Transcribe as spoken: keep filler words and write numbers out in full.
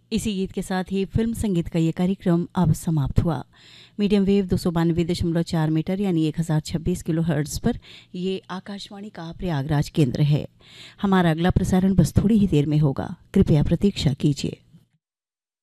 इसी गीत के साथ ही फिल्म संगीत का ये कार्यक्रम अब समाप्त हुआ। मीडियम वेव दो सौ बानवे दशमलव चार मीटर यानी एक हज़ार छब्बीस किलो हर्ट्ज पर ये आकाशवाणी का प्रयागराज केंद्र है। हमारा अगला प्रसारण बस थोड़ी ही देर में होगा, कृपया प्रतीक्षा कीजिए।